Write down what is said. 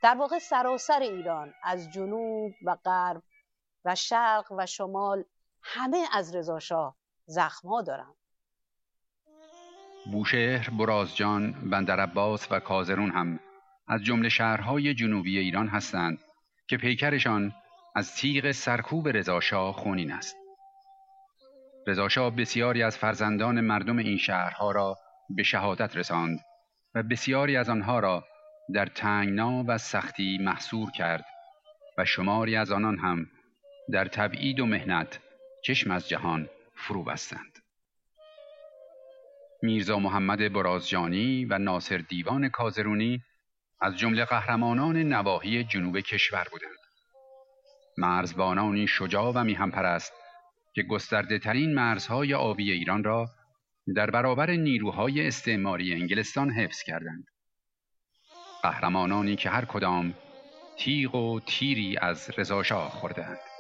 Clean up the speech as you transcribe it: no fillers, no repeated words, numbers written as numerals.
در واقع سراسر ایران از جنوب و غرب و شرق و شمال همه از رضا شاه زخم‌ها دارند. بوشهر، برازجان، بندرعباس و کازرون هم از جمله شهرهای جنوبی ایران هستند که پیکرشان از تیغ سرکوب رضا شاه خونین است. رضا شاه بسیاری از فرزندان مردم این شهرها را به شهادت رساند و بسیاری از آنها را در تنگنا و سختی محصور کرد و شماری از آنان هم در تبعید و محنت چشم از جهان فرو بستند. میرزا محمد برازجانی و ناصر دیوان کازرونی از جمله قهرمانان نواحی جنوب کشور بودند. مرزبانانی شجاع و میهن‌پرست که گسترده ترین مرزهای آبی ایران را در برابر نیروهای استعماری انگلستان حفظ کردند. قهرمانانی که هر کدام تیغ و تیری از رضا شاه خوردند.